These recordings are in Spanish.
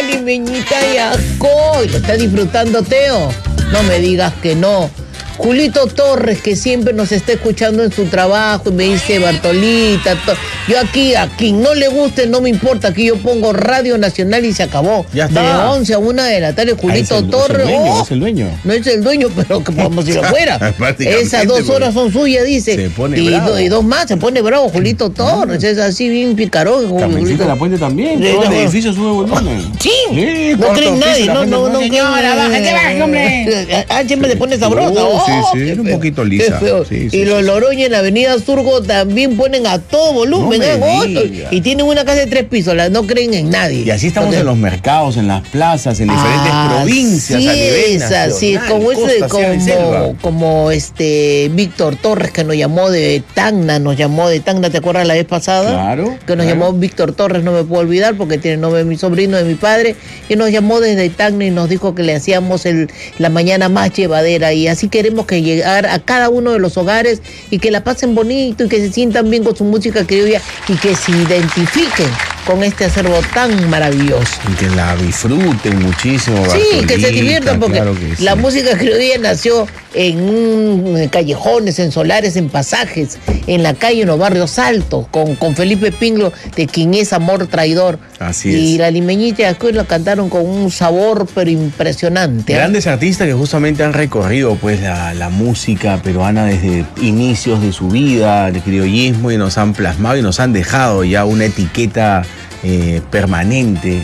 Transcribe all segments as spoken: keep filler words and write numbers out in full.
limeñita Yasco. ¿Lo está disfrutando, Teo? No me digas que no. Julito Torres, que siempre nos está escuchando en su trabajo y me dice, Bartolita, to... yo aquí, a quien no le guste, no me importa, aquí yo pongo Radio Nacional y se acabó. Ya está. De once a una de la tarde, Julito ah, es el, Torres. Es el, dueño, oh, es el dueño. No es el dueño, pero que como si lo fuera. Esas dos horas son suyas, dice. Se pone y, bravo. do, y dos más, se pone bravo Julito Torres. Es así bien picarón. Carmencita La Puente también. De, todo no, el edificio sube volumen. Sí. sí no creen nadie. No, no, no. Señora, bájate, bájate, hombre. Ah, siempre le pone sabrosa. Oh, sí, oh, sí, qué un feo, poquito lisa. Sí, sí, y los sí, Loroña en la avenida Surgo también ponen a todo volumen. No ¿eh? Y tienen una casa de tres pisos, la, no creen en nadie. Y así estamos Entonces, en los mercados, en las plazas, en diferentes ah, provincias sí, a nivel esa, nacional, sí, como ese, costa, sierra y como, selva. como este Víctor Torres que nos llamó de Tacna, nos llamó de Tacna, ¿te acuerdas la vez pasada? Claro. Que nos claro. llamó Víctor Torres, no me puedo olvidar porque tiene nombre de mi sobrino, de mi padre, y nos llamó desde Tacna y nos dijo que le hacíamos el, la mañana más llevadera, y así queremos que llegar a cada uno de los hogares y que la pasen bonito y que se sientan bien con su música criolla y que se identifiquen con este acervo tan maravilloso. Y que la disfruten muchísimo. Sí, que se diviertan porque claro que sí. la música criolla nació en, un, en callejones, en solares, en pasajes, en la calle, en los barrios altos, con, con Felipe Pinglo, de quien es Amor Traidor. Así y es. la limeñita Yasco la cantaron con un sabor pero impresionante. Grandes ¿eh? artistas que justamente han recorrido pues la, la música peruana desde inicios de su vida, el criollismo, y nos han plasmado y nos han dejado ya una etiqueta eh, permanente eh,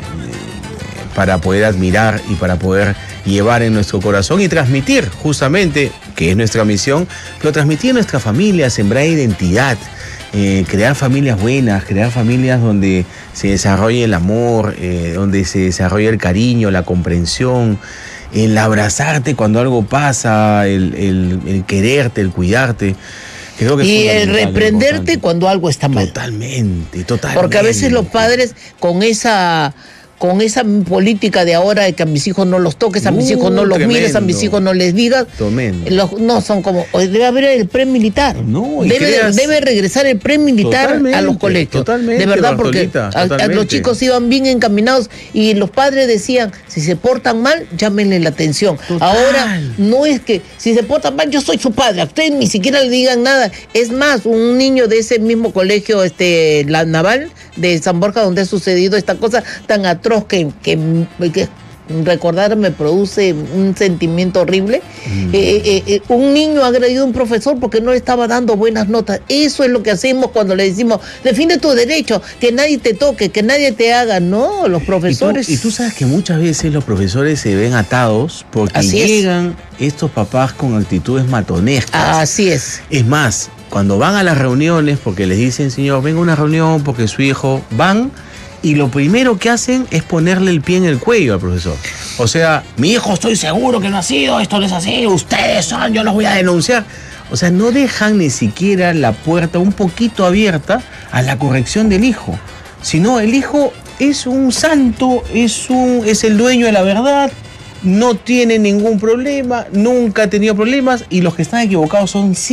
para poder admirar y para poder llevar en nuestro corazón y transmitir justamente, que es nuestra misión, pero transmitir a nuestra familia, sembrar identidad. Eh, crear familias buenas, crear familias donde se desarrolle el amor, eh, donde se desarrolle el cariño, la comprensión, el abrazarte cuando algo pasa, el, el, el quererte, el cuidarte. Creo que y el reprenderte cuando algo está mal. Totalmente, totalmente. Porque a veces los padres con esa... con esa política de ahora de que a mis hijos no los toques, a mis uh, hijos no los tremendo. mires, a mis hijos no les digas, los, no son como, debe haber el pre-militar, no, debe, creas, debe regresar el pre-militar a los colegios, de verdad, porque a, a los chicos iban bien encaminados y los padres decían, si se portan mal, llámenle la atención. Total. Ahora no es que, si se portan mal, yo soy su padre, a ustedes ni siquiera le digan nada. Es más, un niño de ese mismo colegio, este, la Naval, de San Borja, donde ha sucedido esta cosa tan atroz, Que, que, que recordar me produce un sentimiento horrible. Mm. Eh, eh, eh, un niño ha agredido a un profesor porque no le estaba dando buenas notas. Eso es lo que hacemos cuando le decimos, defiende tu derecho, que nadie te toque, que nadie te haga. No, los profesores... Y tú, y tú sabes que muchas veces los profesores se ven atados porque Así llegan es. estos papás con actitudes matonescas. Así es. Es más, cuando van a las reuniones, porque les dicen, señor, venga a una reunión porque su hijo, van... y lo primero que hacen es ponerle el pie en el cuello al profesor. O sea, mi hijo estoy seguro que no ha sido, esto no es así, ustedes son, yo los voy a denunciar. O sea, no dejan ni siquiera la puerta un poquito abierta a la corrección del hijo. Sino el hijo es un santo, es, un, es el dueño de la verdad, no tiene ningún problema, nunca ha tenido problemas y los que están equivocados son